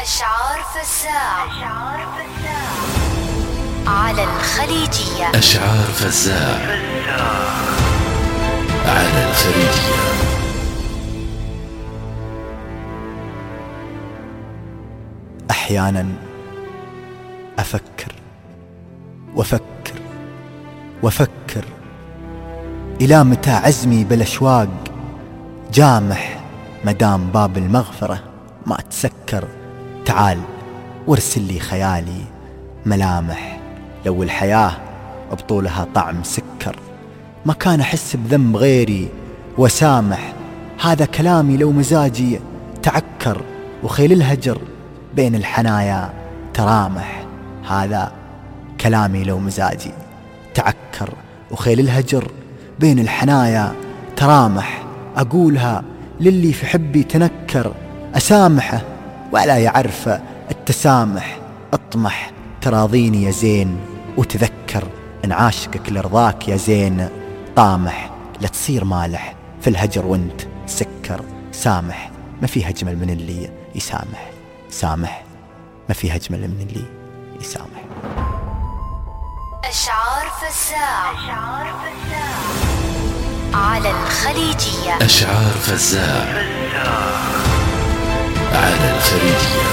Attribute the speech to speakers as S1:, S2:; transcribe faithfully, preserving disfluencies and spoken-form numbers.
S1: أشعار فزاع على الخليجية.
S2: أشعار فزاع على الخليجية.
S3: أحيانا أفكر وأفكر وأفكر إلى متى عزمي بالأشواق جامح مدام باب المغفرة ما تسكر. تعال وارسل لي خيالي ملامح لو الحياة بطولها طعم سكر. ما كان أحس بذنب غيري وسامح. هذا كلامي لو مزاجي تعكر وخيل الهجر بين الحنايا ترامح. هذا كلامي لو مزاجي تعكر وخيل الهجر بين الحنايا ترامح. أقولها للي في حبي تنكر أسامحه ولا يعرف التسامح. اطمح تراضيني يا زين وتذكر إن عاشقك لرضاك يا زين طامح. لا تصير مالح في الهجر وانت سكر. سامح ما فيه أجمل من اللي يسامح. سامح ما فيه أجمل من اللي يسامح.
S1: أشعار فزاع على الخليجية.
S2: أشعار فزاع على الخليجية.